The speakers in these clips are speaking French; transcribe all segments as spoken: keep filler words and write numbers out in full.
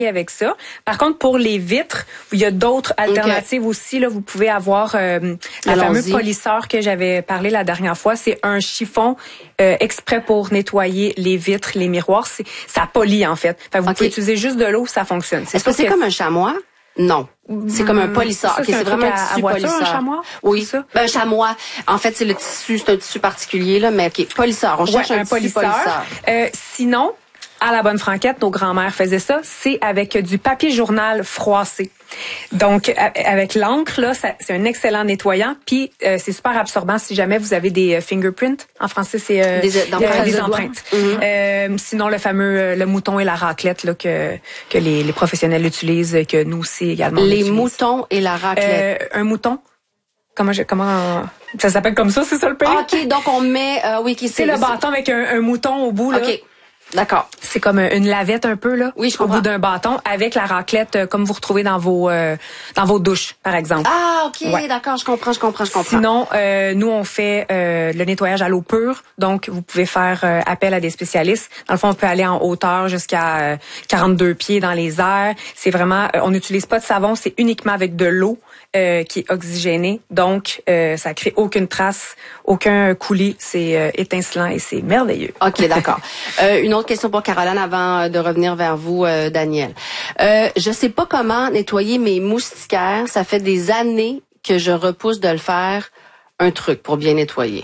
avec ça. Par contre, pour les vitres, il y a d'autres alternatives okay. aussi. Là, vous pouvez avoir euh, le fameux polisseur que j'avais parlé la dernière fois. C'est un chiffon euh, exprès pour nettoyer les vitres, les miroirs. C'est, ça polie en fait. Fait que vous okay. pouvez utiliser juste de l'eau, ça fonctionne. C'est Est-ce que c'est que... comme un chamois? Non. C'est comme un polisseur. Ça, okay, c'est, c'est vraiment un tissu à voiture, polisseur. Un chamois? Oui. Ça? Ben, un chamois. En fait, c'est le tissu, c'est un tissu particulier, là, mais OK, polisseur. On cherche ouais, un, un tissu polisseur. polisseur. Euh, sinon, à la bonne franquette, nos grands-mères faisaient ça, c'est avec du papier journal froissé. Donc, avec l'encre, là, ça, c'est un excellent nettoyant. Puis, euh, c'est super absorbant si jamais vous avez des euh, fingerprints. En français, c'est euh, des, euh, des empreintes. Mm-hmm. Euh, sinon, le fameux euh, le mouton et la raclette là, que que les, les professionnels utilisent, que nous aussi également. Les moutons et la raclette. Euh, un mouton. Comment je, comment ça s'appelle comme ça, c'est ça le pays? OK, donc on met euh, oui, qui c'est, c'est le bâton avec un, un mouton au bout là. OK. D'accord. C'est comme une lavette un peu là, oui, je au bout d'un bâton avec la raclette euh, comme vous retrouvez dans vos euh, dans vos douches par exemple. Ah OK, ouais. D'accord, je comprends, je comprends, je comprends. Sinon, euh, nous on fait euh, le nettoyage à l'eau pure, donc vous pouvez faire euh, appel à des spécialistes. Dans le fond, on peut aller en hauteur jusqu'à euh, quarante-deux pieds dans les airs. C'est vraiment, euh, on n'utilise pas de savon, c'est uniquement avec de l'eau. Euh, qui est oxygéné, donc euh, ça crée aucune trace, aucun coulis, c'est euh, étincelant et c'est merveilleux. OK, d'accord. euh, une autre question pour Caroline avant de revenir vers vous, euh, Daniel. Euh, je sais pas comment nettoyer mes moustiquaires, ça fait des années que je repousse de le faire. Un truc pour bien nettoyer.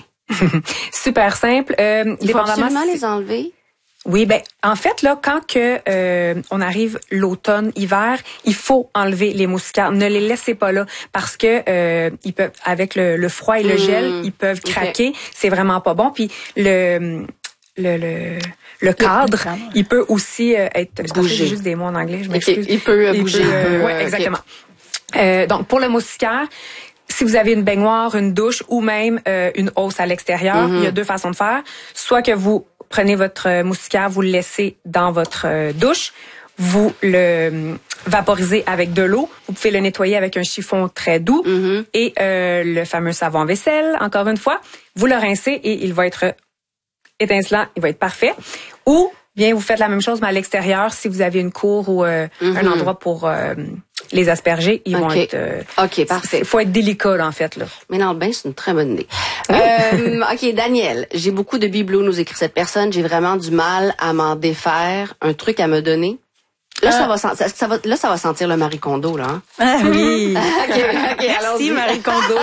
Super simple. Euh, Il faut absolument les enlever. Oui, ben en fait là, quand que euh, on arrive l'automne, hiver, il faut enlever les moustiquaires. Ne les laissez pas là parce que euh, ils peuvent, avec le, le froid et le mmh. gel, ils peuvent craquer. Okay. C'est vraiment pas bon. Puis le le le le cadre, il peut aussi euh, être bouger. J'ai juste des mots en anglais, je m'excuse. Okay. Il peut il bouger. Peut, euh, oui, exactement. Okay. Euh, donc pour le moustiquaire. Si vous avez une baignoire, une douche ou même euh, une hausse à l'extérieur, mmh. il y a deux façons de faire. Soit que vous prenez votre moustiquaire, vous le laissez dans votre euh, douche, vous le euh, vaporisez avec de l'eau, vous pouvez le nettoyer avec un chiffon très doux mmh. et euh, le fameux savon vaisselle, encore une fois, vous le rincez et il va être étincelant, il va être parfait. Ou bien vous faites la même chose mais à l'extérieur, si vous avez une cour ou euh, mmh. un endroit pour euh, les asperger, ils okay. vont être... Euh, OK, parfait. Il faut être délicat, là, en fait. Là. Mais dans le bain, c'est une très bonne idée. euh, OK, Daniel, j'ai beaucoup de bibelots, nous écrit cette personne. J'ai vraiment du mal à m'en défaire. Un truc à me donner? Là, euh, ça va, ça, ça va, là, ça va sentir le Marie Kondo, là. Hein? Ah oui. OK, OK, merci, Marie Kondo.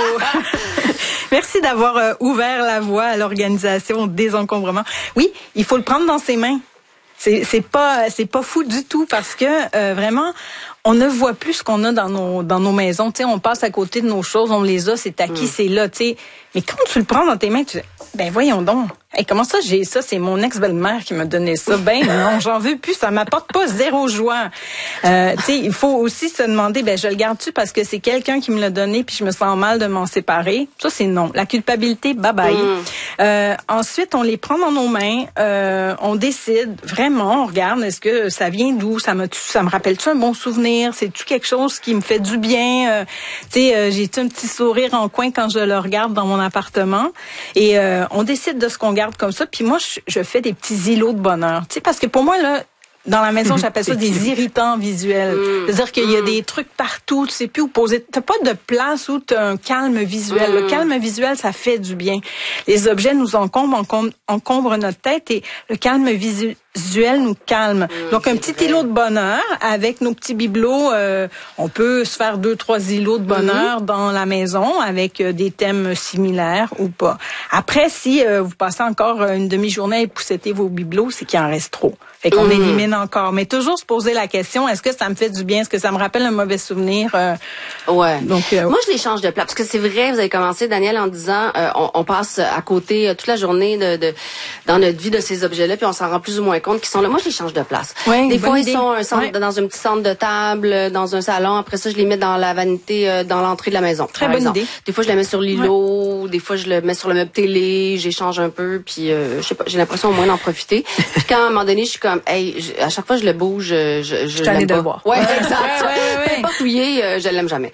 Merci d'avoir euh, ouvert la voie à l'organisation désencombrement. Oui, il faut le prendre dans ses mains. C'est, c'est pas, c'est pas fou du tout parce que euh, vraiment, on ne voit plus ce qu'on a dans nos dans nos maisons. Tu sais, on passe à côté de nos choses, on les a, c'est acquis, mm. c'est là. Tu sais, mais quand tu le prends dans tes mains, tu dis, ben voyons donc. Hey, comment ça j'ai ça? C'est mon ex-belle-mère qui m'a donné ça. Ben non, j'en veux plus. Ça m'apporte pas zéro joie. Euh, tu sais, il faut aussi se demander, ben je le garde-tu parce que c'est quelqu'un qui me l'a donné puis je me sens mal de m'en séparer. Ça c'est non. La culpabilité, bye bye. Mm. Euh, ensuite, on les prend dans nos mains. Euh, on décide vraiment. On regarde. Est-ce que ça vient d'où? Ça me ça me rappelle-tu un bon souvenir? C'est-tu quelque chose qui me fait du bien? Euh, tu sais, euh, j'ai-tu un petit sourire en coin quand je le regarde dans mon appartement? Et euh, on décide de ce qu'on garde comme ça. Puis moi, je, je fais des petits îlots de bonheur. Tu sais, parce que pour moi, là, dans la maison, j'appelle ça des irritants visuels. Mmh. C'est-à-dire qu'il y a des trucs partout, tu sais plus où poser. T'as pas de place où t'as un calme visuel. Mmh. Le calme visuel, ça fait du bien. Les objets nous encombrent, encombrent, encombrent notre tête et le calme visuel visuel nous calme. Mmh, donc, un petit vrai. îlot de bonheur avec nos petits bibelots. Euh, on peut se faire deux, trois îlots de bonheur mmh. dans la maison avec euh, des thèmes similaires ou pas. Après, si euh, vous passez encore une demi-journée à épousseter vos bibelots, c'est qu'il en reste trop. Fait qu'on mmh. élimine encore. Mais toujours se poser la question, est-ce que ça me fait du bien? Est-ce que ça me rappelle un mauvais souvenir? Euh, ouais. Donc, euh, moi, je les change de place. Parce que c'est vrai, vous avez commencé, Daniel, en disant, euh, on, on passe à côté euh, toute la journée de, de dans notre vie de ces objets-là, puis on s'en rend plus ou moins compte qu'ils sont là. Moi, je les change de place. Ouais, des fois, idée. ils sont un centre, ouais. dans un petit centre de table, dans un salon. Après ça, je les mets dans la vanité, euh, dans l'entrée de la maison. Très bonne exemple. idée. Des fois, je les mets sur l'îlot. Ouais. Des fois, je le mets sur le meuble télé. J'échange un peu, puis euh, je sais pas, j'ai l'impression au moins d'en profiter. Puis quand à un moment donné, je suis comme, hey, je, à chaque fois je le bouge, je je, je l'aime pas. De le voir. Ouais, exact. ouais, ouais, ouais. Peu importe où il est, euh, je l'aime jamais.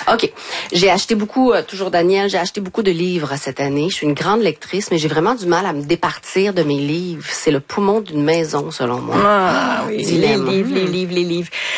OK. J'ai acheté beaucoup, euh, toujours Daniel, j'ai acheté beaucoup de livres cette année. Je suis une grande lectrice, mais j'ai vraiment du mal à me départir de mes livres. C'est le poumon d'une maison, selon moi. Ah oui, Dilemme. les livres, les livres, les livres.